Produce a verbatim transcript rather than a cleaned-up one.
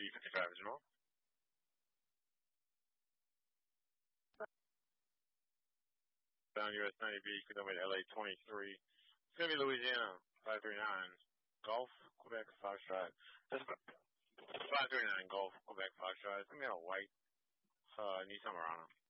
B fifty-five, Jamal. Down U S ninety B, Quebec, L A twenty-three. It's going to be Louisiana, five three nine. Golf, Quebec, Foxtrot. That's five three nine Golf, Quebec, Foxtrot. It's going to be a white uh, Nissan Murano.